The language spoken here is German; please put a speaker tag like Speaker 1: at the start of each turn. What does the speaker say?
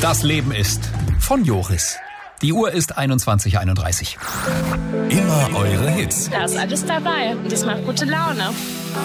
Speaker 1: Das Leben ist von Joris. Die Uhr ist 21:31.
Speaker 2: Immer eure Hits.
Speaker 3: Da ist alles dabei und das macht gute Laune.